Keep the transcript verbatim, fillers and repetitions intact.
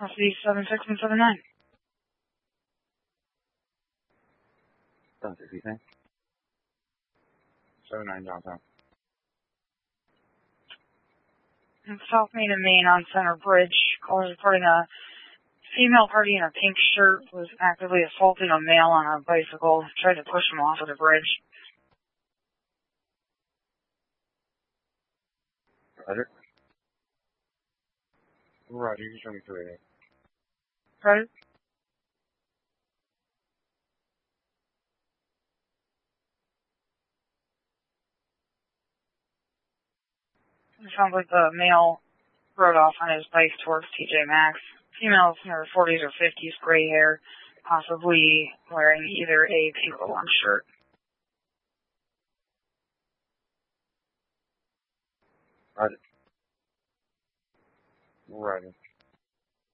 I'll see seven six and seven nine. seven six East Main. seven nine downtown. In South Main and Main on Center Bridge, callers reporting a female party in a pink shirt was actively assaulting a male on a bicycle, tried to push him off of the bridge. Roger. Roger, you can show me two eighty-eight. Right? It sounds like the male rode off on his bike towards T J Maxx. Female in her forties or fifties, gray hair, possibly wearing either a pink or orange shirt. Roger. Roger.